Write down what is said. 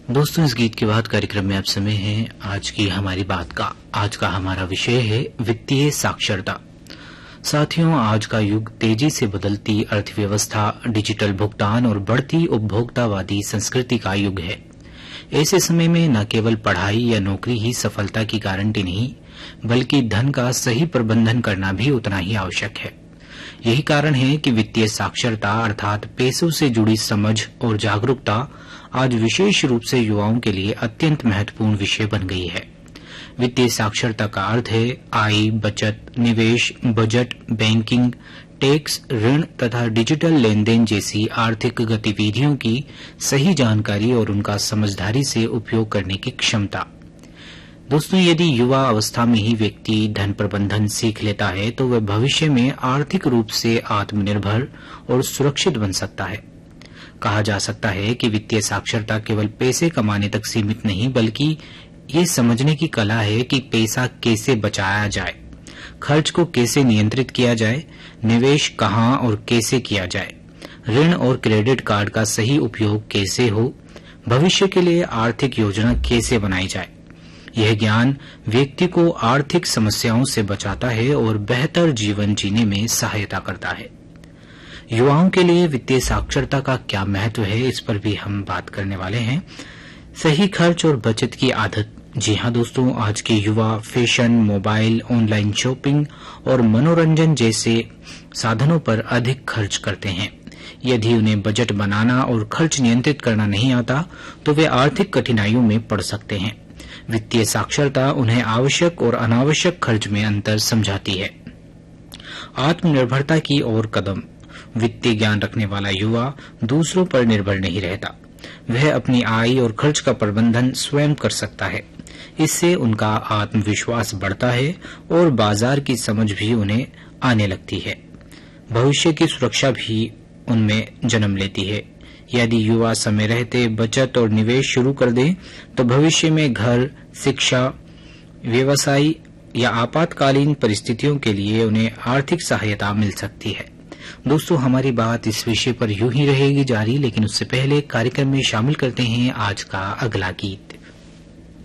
दोस्तों, इस गीत के बाद कार्यक्रम में आप समय है आज की हमारी बात का। आज का हमारा विषय है वित्तीय साक्षरता। साथियों, आज का युग तेजी से बदलती अर्थव्यवस्था, डिजिटल भुगतान और बढ़ती उपभोक्तावादी संस्कृति का युग है। ऐसे समय में न केवल पढ़ाई या नौकरी ही सफलता की गारंटी नहीं, बल्कि धन का सही प्रबंधन करना भी उतना ही आवश्यक है। यही कारण है कि वित्तीय साक्षरता अर्थात पैसों से जुड़ी समझ और जागरूकता आज विशेष रूप से युवाओं के लिए अत्यंत महत्वपूर्ण विषय बन गई है। वित्तीय साक्षरता का अर्थ है आय, बचत, निवेश, बजट, बैंकिंग, टैक्स, ऋण तथा डिजिटल लेन देन जैसी आर्थिक गतिविधियों की सही जानकारी और उनका समझदारी से उपयोग करने की क्षमता। दोस्तों, यदि युवा अवस्था में ही व्यक्ति धन प्रबंधन सीख लेता है तो वह भविष्य में आर्थिक रूप से आत्मनिर्भर और सुरक्षित बन सकता है। कहा जा सकता है कि वित्तीय साक्षरता केवल पैसे कमाने तक सीमित नहीं, बल्कि ये समझने की कला है कि पैसा कैसे बचाया जाए, खर्च को कैसे नियंत्रित किया जाए, निवेश कहाँ और कैसे किया जाए, ऋण और क्रेडिट कार्ड का सही उपयोग कैसे हो, भविष्य के लिए आर्थिक योजना कैसे बनाई जाए। यह ज्ञान व्यक्ति को आर्थिक समस्याओं से बचाता है और बेहतर जीवन जीने में सहायता करता है। युवाओं के लिए वित्तीय साक्षरता का क्या महत्व है, इस पर भी हम बात करने वाले हैं। सही खर्च और बचत की आदत। जी हाँ दोस्तों, आज के युवा फैशन, मोबाइल, ऑनलाइन शॉपिंग और मनोरंजन जैसे साधनों पर अधिक खर्च करते हैं। यदि उन्हें बजट बनाना और खर्च नियंत्रित करना नहीं आता तो वे आर्थिक कठिनाइयों में पड़ सकते हैं। वित्तीय साक्षरता उन्हें आवश्यक और अनावश्यक खर्च में अंतर समझाती है। आत्मनिर्भरता की ओर कदम। वित्तीय ज्ञान रखने वाला युवा दूसरों पर निर्भर नहीं रहता। वह अपनी आय और खर्च का प्रबंधन स्वयं कर सकता है। इससे उनका आत्मविश्वास बढ़ता है और बाजार की समझ भी उन्हें आने लगती है। भविष्य की सुरक्षा भी उनमें जन्म लेती है। यदि युवा समय रहते बचत और निवेश शुरू कर दें तो भविष्य में घर, शिक्षा, व्यवसाय या आपातकालीन परिस्थितियों के लिए उन्हें आर्थिक सहायता मिल सकती है। दोस्तों, हमारी बात इस विषय पर यूं ही रहेगी जारी, लेकिन उससे पहले कार्यक्रम में शामिल करते हैं आज का अगला गीत।